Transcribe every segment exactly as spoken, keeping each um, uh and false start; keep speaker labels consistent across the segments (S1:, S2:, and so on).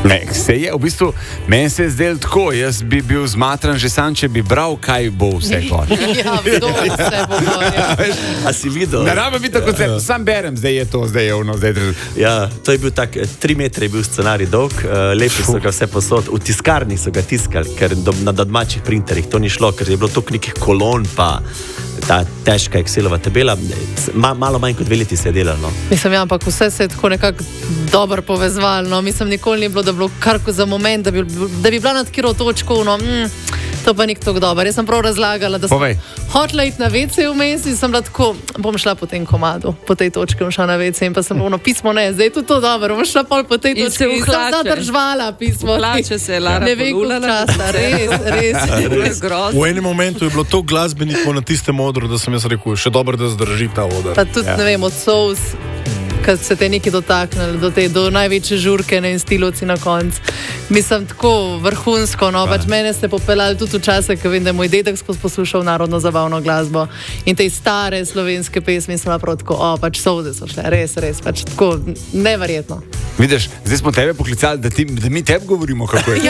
S1: Ne, se je, v bistvu, meni se je zdelo tako, jaz bi bil zmatran že sam, če bi bral, kaj bo vse gor.
S2: Ja, kdo vse bo gor.
S3: A si videl?
S1: Ne rabe biti tako koncert, sam berem, zdaj je to, zdaj je ono, zdaj je...
S3: Ja, to je bil tak, tri metre je bil scenarij dolg, uh, lepi so ga vse posod, v tiskarni so ga tiskali, ker do, na domačih printerjih to ni šlo, ker je bilo toliko nekih kolon, pa ta težka Excelova tabela, ma, malo manj kot dve leti se je delalo. No.
S2: Mislim, ja, ampak vse se je tako nekako dobro povezvalo, no. Mislim, nikoli ni bilo, da bi bilo kar za moment, da bi, da bi bila nad kiro točko, no, mm, to pa nik tako dobro. Jaz sem prav razlagala, da sem
S1: Povej.
S2: hotela iti na ve ce vmes in sem bila tako, bom šla po tem komadu, po tej točki bom šla na ve ce in pa sem ono pismo, ne, zdaj je to, to dobro, bom šla pol po tej
S4: In
S2: točki
S4: se
S2: in sem
S4: uhlače.
S2: zadržvala pismo.
S4: Uhlače se je Lara
S2: Ne vem, koliko
S4: polulala.
S2: časa, res, res.
S4: res grozno.
S5: V enem momentu je bilo to glasbenikov na tistem odru, da sem jaz rekel, še dobro, da zdrži ta odr.
S2: Pa tudi, ja. ne vem, od Souls, kad se te neki dotaknili, do te, do največje žurke ne, in stilovci na koncu. Mislim, tako vrhunsko, no, pač mene ste popeljali tudi v čase, ko vem, da je moj dedek skozi poslušal narodno zabavno glasbo in te stare slovenske pesmi sem bila prav tako, o, pač solze so šle, res, res, pač tako neverjetno.
S1: Vidiš, zdaj smo tebe poklicali, da, ti, da mi tebi govorimo, kako je.
S2: Ja.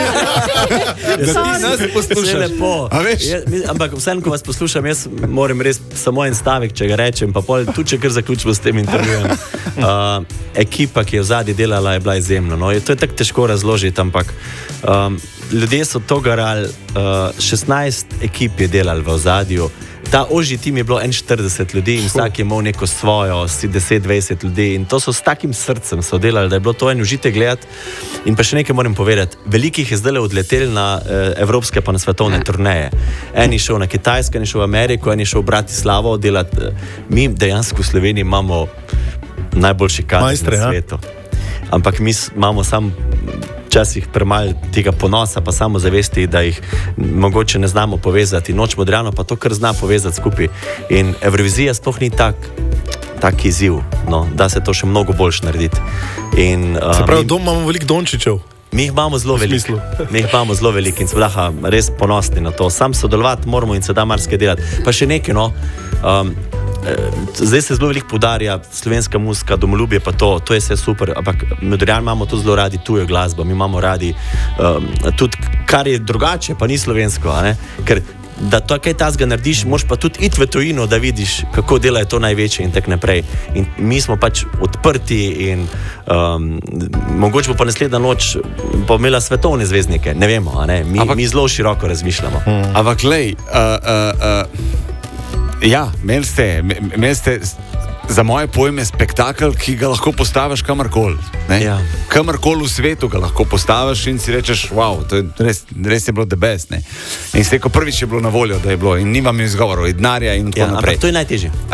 S1: Da ti nas
S3: Vse
S1: poslušaš.
S3: lepo.
S1: A veš?
S3: Ja, mi, ampak vsem, ko vas poslušam, jaz moram res samo en stavek, če ga rečem, pa pol, tudi če kar zaključimo s tem intervjujem. Uh, ekipa, ki je v zadnji delala, je bila izjemna. No? To je tako težko razložiti, ampak um, ljudje so to garali, uh, šestnajst ekip je delali v ozadju. Ta ožji tim je bilo štirideset ljudi in vsak je imel neko svojo, deset dvajset ljudi in to so s takim srcem so delali, da je bilo to en užite gledati. In pa še nekaj moram povedati, velikih je zdaj odletel na eh, evropske pa na svetovne turneje. En je šel na Kitajsko, en je šel v Ameriko, en je šel v Bratislavo delati. Mi dejansko v Sloveniji imamo najboljši kader
S5: Majstre,
S3: na
S5: ja.
S3: svetu. Ampak mi s- imamo sam včasih premalo tega ponosa, pa samo zavesti, da jih mogoče ne znamo povezati. Noč Modrijano pa to, kar zna povezati skupaj. In Evrovizija sploh ni tak, tak izziv, no, da se to še mnogo boljš narediti. In, uh,
S5: Se pravi,
S3: mi,
S5: dom imamo veliko Dončićev.
S3: mi jih imamo zelo
S5: v
S3: veliko.
S5: smislu.
S3: Mi jih imamo zelo veliko in smo lahko res ponosni na to. Sam sodelovati moramo in se da marsikaj delati. Pa še nekaj, no. Um, Zdaj se zelo veliko poudarja slovenska muzika, domoljubje, pa to, to je vse super, ampak Modrijan imamo to zelo radi tujo glasbo, mi imamo radi um, tudi, kar je drugače, pa ni slovensko, a ne? Ker da to kaj tazga narediš, moraš pa tudi iti v tujino, da vidiš, kako dela je to največje in tako naprej. In mi smo pač odprti in um, mogoče bo pa naslednja noč pa imela svetovne zvezdnike, ne vemo, a ne? Mi,
S1: Ampak-
S3: mi zelo široko razmišljamo.
S1: Hmm. Ampak, glej, uh, uh, uh, ja, imeli ste, imeli ste za moje pojme spektakel, ki ga lahko postaviš kamorkoli.
S3: Ja.
S1: Kamorkoli v svetu ga lahko postaviš in si rečeš, wow, to je res, res je bilo the best. Ne? In ste ko prvič je bilo na voljo, da je bilo in nimam izgovorov, in denarja in tako
S3: Ja,
S1: naprej.
S3: ampak to je najtežje.
S1: Uh,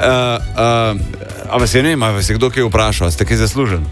S1: uh, a vas je ne, a vas je kdo kaj vprašal, a ste kaj zaslužen?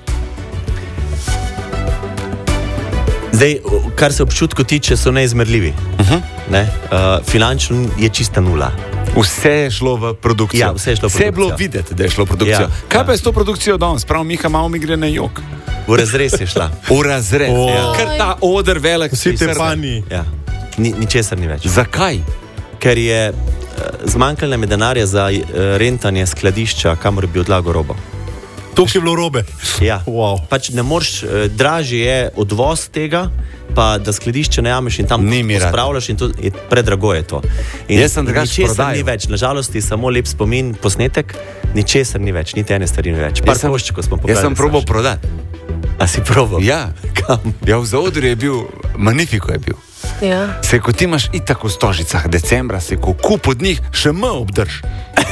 S3: Zdaj, kar se občutkov tiče, so neizmerljivi. Uh-huh. Ne? Uh, finančno je čista nula.
S1: Vse je šlo v produkcijo.
S3: Ja, vse je šlo v
S1: Vse je bilo
S3: produkcijo.
S1: videti, da je šlo v produkcijo.
S3: Ja,
S1: Kaj
S3: ja.
S1: pa je s to produkcijo danes? Prav Miha malo mi gre na jok.
S3: V razrez je šla.
S1: V razred.
S5: O.
S1: Ja. Ker ta oder velik.
S5: Vsi te
S1: srce.
S5: pani.
S3: Ja. Ni, ničesar ni več.
S1: Zakaj?
S3: Ker je uh, zmanjkalo nam je denarja za uh, rentanje skladišča, kamor bi odlagal robo.
S5: To je bilo robe.
S3: Ja.
S5: Wow.
S3: Pač ne moreš, uh, dražje je odvoz tega, pa da skladišče najameš in tam
S1: Ni mi rad.
S3: spravljaš in to je predrago je to. In
S1: Jaz sem drugače
S3: ničesar
S1: prodajal.
S3: ni več, nažalost je samo lep spomin, posnetek, ničesar ni več, niti ene stvari ni več. Par
S1: Jaz sem-
S3: koščkov smo
S1: Jaz
S3: pobrali.
S1: sem probal
S3: Saš.
S1: prodati.
S3: A si probal?
S1: Ja.
S3: Kam?
S1: Ja, v zaodru je bil, Magnifico je bil.
S2: Ja.
S1: Se ko ti imaš itak v Stožicah decembra, se ko kup od njih še m obdrž.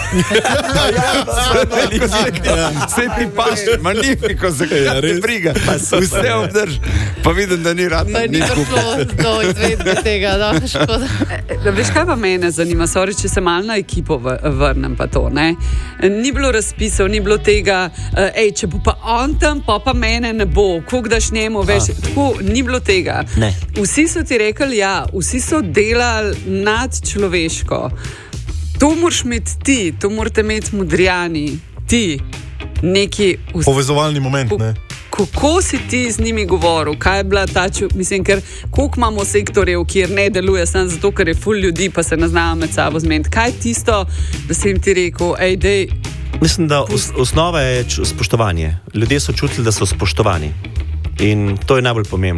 S1: Se ti paš, Magnifico, zakaj ja, te briga. Vse obdrž. Pa vidim, da ni rad.
S2: Pa ni prišlo do izvedbe tega, no, škoda.
S4: E, Veš, kaj pa mene zanima, sorry, če se malo na ekipo v- vrnem pa to, ne? Ni bilo razpisov, ni bilo tega, eh, ej, če bo pa on tam, pa pa mene ne bo, koliko daš njemu, veš, tako, ni bilo tega.
S3: Ne.
S4: Vsi so ti rekli, ja, vsi so delali nad človeško. To moraš imeti ti, to morate imeti Modrijani, ti, neki vsi.
S5: Povezovalni moment, ne?
S4: Kako si ti z njimi govoril, kaj je bila ta ču, mislim, ker koliko imamo sektorjev, kjer ne deluje samo zato, ker je ful ljudi, pa se ne znajo med sabo zmeniti. Kaj je tisto, da si jim ti rekel, ej, dej,
S3: Mislim, da os, osnova je ču- spoštovanje. Ljudje so čutili, da so spoštovani. In to je najbolj pomembno.